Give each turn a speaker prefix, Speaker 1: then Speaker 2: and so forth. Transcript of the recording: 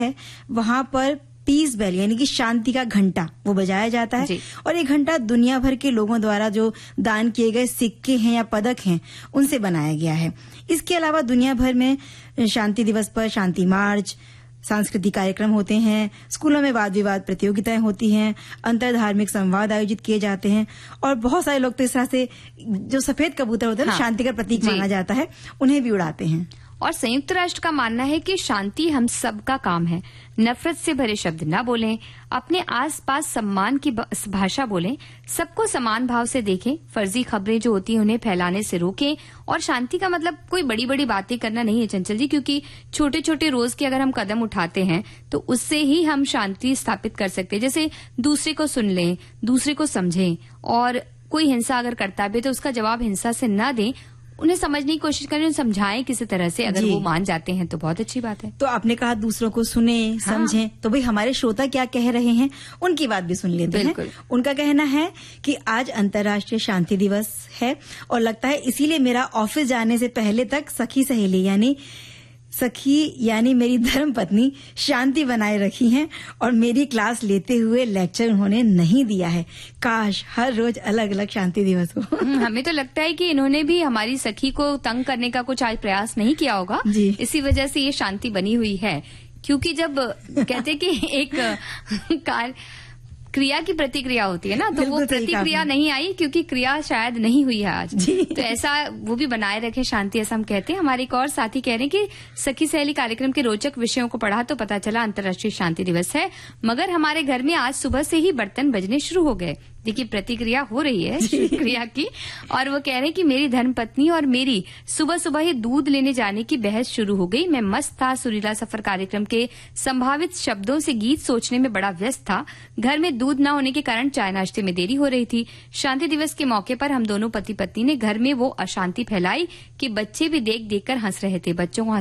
Speaker 1: है वहां पर पीस बेल यानी कि शांति का घंटा वो बजाया जाता है और ये घंटा दुनिया भर के लोगों द्वारा जो दान किए गए सिक्के हैं या पदक हैं उनसे बनाया गया है। इसके अलावा दुनिया भर में शांति दिवस पर शांति मार्च, सांस्कृतिक कार्यक्रम होते हैं, स्कूलों में वाद विवाद प्रतियोगिताएं होती हैं, अंतर धार्मिक संवाद आयोजित किए जाते हैं और बहुत सारे लोग तो इस तरह से जो सफेद कबूतर होते हैं ना, शांति का प्रतीक माना जाता है, उन्हें भी उड़ाते हैं।
Speaker 2: और संयुक्त राष्ट्र का मानना है कि शांति हम सबका काम है। नफरत से भरे शब्द न बोलें, अपने आसपास सम्मान की भाषा बोलें, सबको समान भाव से देखें, फर्जी खबरें जो होती हैं उन्हें फैलाने से रोकें। और शांति का मतलब कोई बड़ी बड़ी बातें करना नहीं है चंचल जी, क्योंकि छोटे छोटे रोज के अगर हम कदम उठाते हैं तो उससे ही हम शांति स्थापित कर सकते हैं। जैसे दूसरे को सुन लें, दूसरे को समझें और कोई हिंसा अगर करता भी तो उसका जवाब हिंसा से न दें, उन्हें समझने की कोशिश करें, उन्हें समझाएं किसी तरह से। अगर वो मान जाते हैं तो बहुत अच्छी बात है।
Speaker 1: तो आपने कहा दूसरों को सुने, समझें, तो भाई हमारे श्रोता क्या कह रहे हैं उनकी बात भी सुन लेते हैं। उनका कहना है कि आज अंतर्राष्ट्रीय शांति दिवस है और लगता है इसीलिए मेरा ऑफिस जाने से पहले तक सखी यानी मेरी धर्म पत्नी शांति बनाए रखी हैं और मेरी क्लास लेते हुए लेक्चर उन्होंने नहीं दिया है। काश हर रोज अलग अलग शांति दिवस हो।
Speaker 2: हमें तो लगता है कि इन्होंने भी हमारी सखी को तंग करने का कुछ आज प्रयास नहीं किया होगा, इसी वजह से ये शांति बनी हुई है। क्योंकि जब कहते कि एक क्रिया की प्रतिक्रिया होती है ना, तो वो प्रतिक्रिया नहीं आई क्योंकि क्रिया शायद नहीं हुई है आज। तो ऐसा वो भी बनाए रखे शांति, ऐसा हम कहते हैं। हमारे एक और साथी कह रहे हैं कि सखी सहेली कार्यक्रम के रोचक विषयों को पढ़ा तो पता चला अंतर्राष्ट्रीय शांति दिवस है, मगर हमारे घर में आज सुबह से ही बर्तन बजने शुरू हो गए। देखिए प्रतिक्रिया हो रही है क्रिया की। और वो कह रहे हैं कि मेरी धर्मपत्नी और मेरी सुबह सुबह ही दूध लेने जाने की बहस शुरू हो गई। मैं मस्त था, सुरीला सफर कार्यक्रम के संभावित शब्दों से गीत सोचने में बड़ा व्यस्त था। घर में दूध न होने के कारण चाय नाश्ते में देरी हो रही थी। शांति दिवस के मौके पर हम दोनों पति पत्नी ने घर में वो अशांति फैलाई कि बच्चे भी देख देख कर हंस रहे थे। बच्चों को